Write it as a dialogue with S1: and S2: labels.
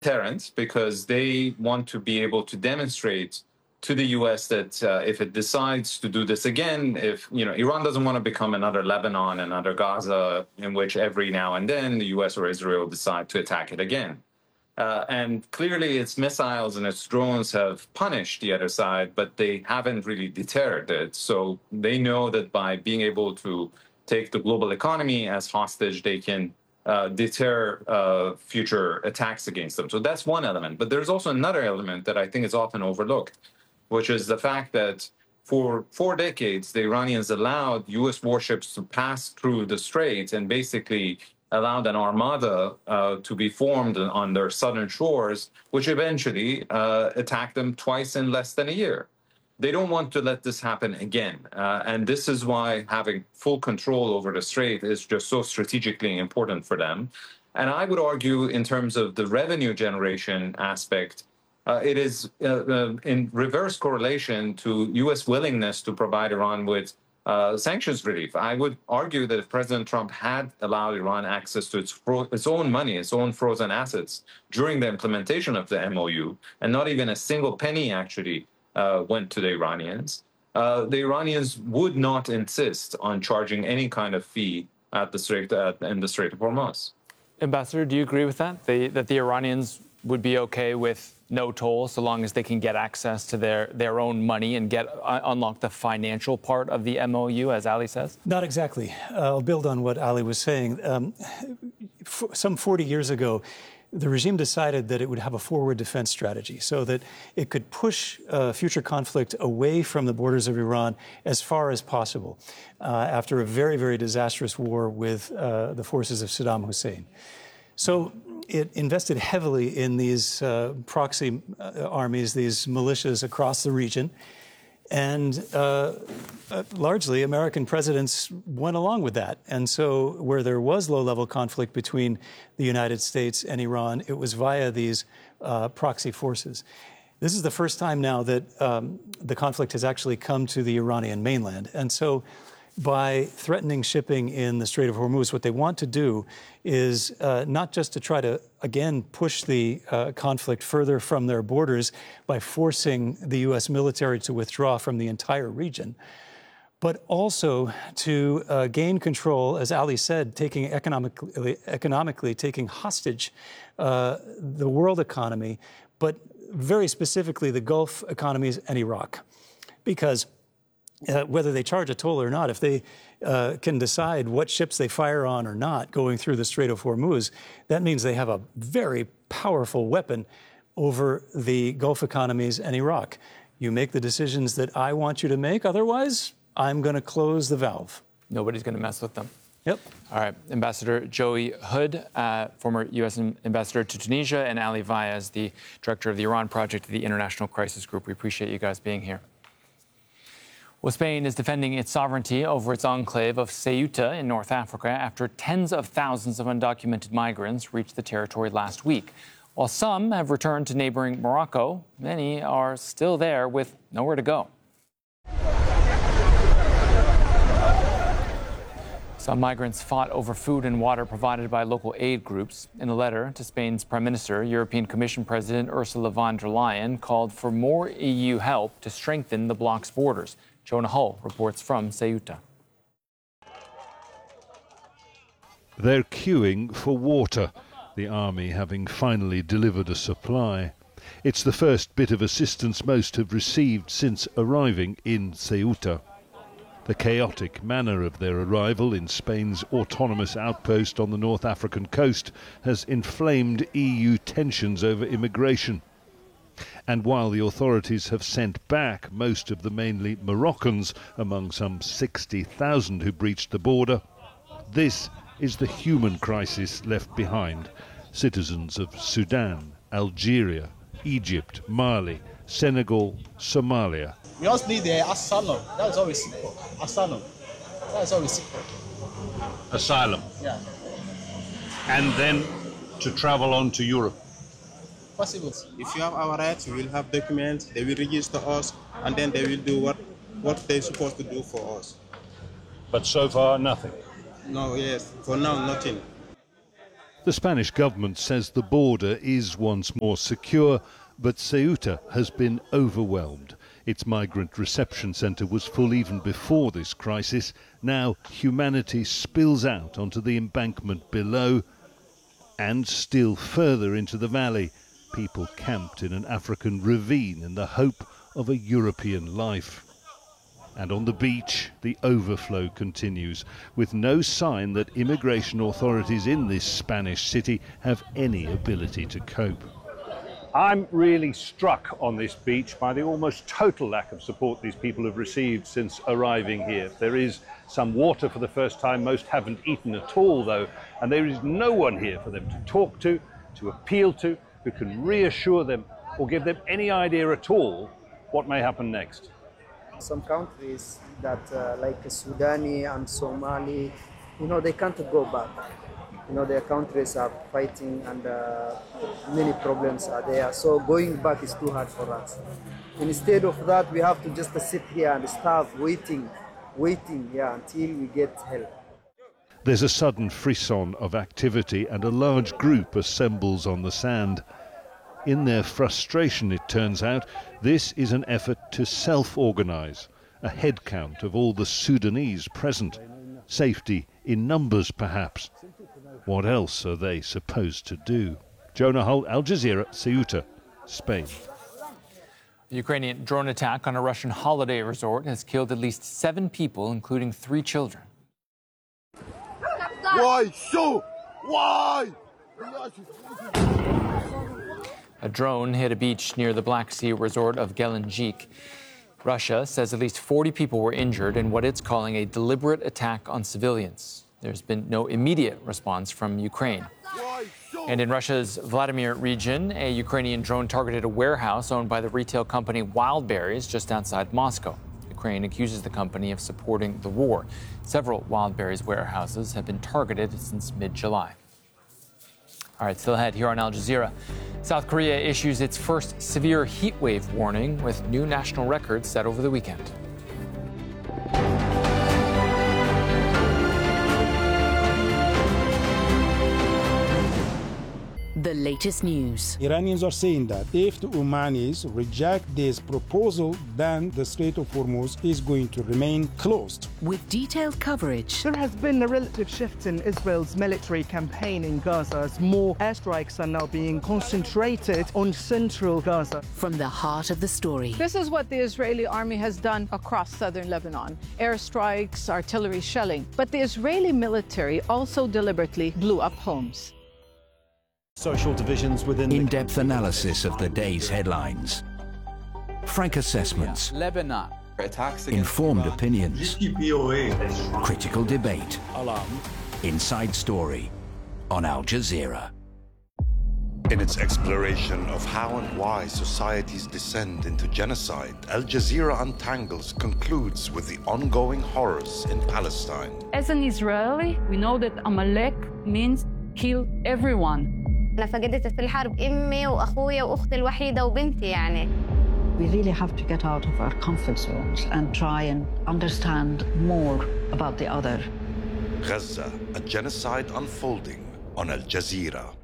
S1: deterrent because they want to be able to demonstrate to the U.S. that if it decides to do this again, if Iran doesn't want to become another Lebanon, another Gaza, in which every now and then the U.S. or Israel decide to attack it again. And clearly its missiles and its drones have punished the other side, but they haven't really deterred it. So they know that by being able to take the global economy as hostage, they can deter future attacks against them. So that's one element. But there's also another element that I think is often overlooked, which is the fact that for 4 decades, the Iranians allowed U.S. warships to pass through the Strait and basically allowed an armada to be formed on their southern shores, which eventually attacked them twice in less than a year. They don't want to let this happen again. And this is why having full control over the Strait is just so strategically important for them. And I would argue in terms of the revenue generation aspect, it is in reverse correlation to U.S. willingness to provide Iran with sanctions relief. I would argue that if President Trump had allowed Iran access to its own money, its own frozen assets during the implementation of the MOU, and not even a single penny actually went to the Iranians would not insist on charging any kind of fee at the Strait in the Strait of Hormuz.
S2: Ambassador, do you agree with that? That the Iranians would be okay with no toll so long as they can get access to their own money and unlock the financial part of the MOU, as Ali says?
S3: Not exactly. I'll build on what Ali was saying. Some 40 years ago, the regime decided that it would have a forward defense strategy so that it could push future conflict away from the borders of Iran as far as possible after a very, very disastrous war with the forces of Saddam Hussein. So it invested heavily in these proxy armies, these militias across the region. And largely, American presidents went along with that. And so where there was low-level conflict between the United States and Iran, it was via these proxy forces. This is the first time now that the conflict has actually come to the Iranian mainland. And so by threatening shipping in the Strait of Hormuz, what they want to do is not just to try to, again, push the conflict further from their borders by forcing the U.S. military to withdraw from the entire region, but also to gain control, as Ali said, taking economically taking hostage the world economy, but very specifically the Gulf economies and Iraq. Because whether they charge a toll or not, if they can decide what ships they fire on or not going through the Strait of Hormuz, that means they have a very powerful weapon over the Gulf economies and Iraq. You make the decisions that I want you to make, otherwise I'm going to close the valve.
S2: Nobody's going to mess with them.
S3: Yep.
S2: All right. Ambassador Joey Hood, former U.S. ambassador to Tunisia, and Ali Vaez, the director of the Iran Project at the International Crisis Group. We appreciate you guys being here. Well, Spain is defending its sovereignty over its enclave of Ceuta in North Africa after tens of thousands of undocumented migrants reached the territory last week. While some have returned to neighboring Morocco, many are still there with nowhere to go. Some migrants fought over food and water provided by local aid groups. In a letter to Spain's Prime Minister, European Commission President Ursula von der Leyen called for more EU help to strengthen the bloc's borders. Jonah Hull reports from Ceuta.
S4: They're queuing for water, the army having finally delivered a supply. It's the first bit of assistance most have received since arriving in Ceuta. The chaotic manner of their arrival in Spain's autonomous outpost on the North African coast has inflamed EU tensions over immigration. And while the authorities have sent back most of the mainly Moroccans among some 60,000 who breached the border, this is the human crisis left behind. Citizens of Sudan, Algeria, Egypt, Mali, Senegal, Somalia.
S5: We just need the asylum. That's always simple. Asylum. That's always simple.
S6: Asylum.
S5: Yeah.
S6: And then to travel on to Europe.
S5: Possible. If you have our rights, we will have documents, they will register us, and then they will do what they're supposed to do for us.
S6: But so far, nothing.
S5: No, yes. For now, nothing.
S4: The Spanish government says the border is once more secure, but Ceuta has been overwhelmed. Its migrant reception centre was full even before this crisis. Now humanity spills out onto the embankment below and still further into the valley. People camped in an African ravine in the hope of a European life. And on the beach, the overflow continues, with no sign that immigration authorities in this Spanish city have any ability to cope.
S6: I'm really struck on this beach by the almost total lack of support these people have received since arriving here. There is some water for the first time. Most haven't eaten at all, though, and there is no one here for them to talk to appeal to, who can reassure them or give them any idea at all what may happen next.
S7: Some countries that like Sudani and Somali, they can't go back. Their countries are fighting and many problems are there. So going back is too hard for us. Instead of that, we have to just sit here and starve, waiting, until we get help.
S4: There's a sudden frisson of activity and a large group assembles on the sand. In their frustration, it turns out, this is an effort to self-organise, a head count of all the Sudanese present. Safety in numbers, perhaps. What else are they supposed to do? Jonah Holt, Al Jazeera, Ceuta, Spain.
S2: The Ukrainian drone attack on a Russian holiday resort has killed at least 7 people, including 3 children.
S8: Why so? Why?
S2: A drone hit a beach near the Black Sea resort of Gelendzhik. Russia says at least 40 people were injured in what it's calling a deliberate attack on civilians. There's been no immediate response from Ukraine. And in Russia's Vladimir region, a Ukrainian drone targeted a warehouse owned by the retail company Wildberries just outside Moscow. Ukraine accuses the company of supporting the war. Several Wildberries warehouses have been targeted since mid-July. All right, still ahead here on Al Jazeera. South Korea issues its first severe heat wave warning with new national records set over the weekend.
S9: The latest news.
S10: Iranians are saying that if the Omanis reject this proposal, then the Strait of Hormuz is going to remain closed.
S9: With detailed coverage.
S11: There has been a relative shift in Israel's military campaign in Gaza as more airstrikes are now being concentrated on central Gaza.
S9: From the heart of the story.
S12: This is what the Israeli army has done across southern Lebanon. Airstrikes, artillery shelling. But the Israeli military also deliberately blew up homes.
S13: Social divisions within
S14: in-depth analysis of the day's headlines. Frank assessments.
S15: Lebanon.
S14: Informed opinions. Critical debate. Inside Story on Al Jazeera.
S16: In its exploration of how and why societies descend into genocide, Al Jazeera Untangles concludes with the ongoing horrors in Palestine.
S17: As an Israeli, we know that Amalek means kill everyone.
S18: أنا فقدت في الحرب أمي وأخويا وأختي الوحيدة وبنتي يعني.
S19: We really have to get out of our comfort zones and try and understand more about the other.
S16: Gaza, a genocide unfolding on Al Jazeera.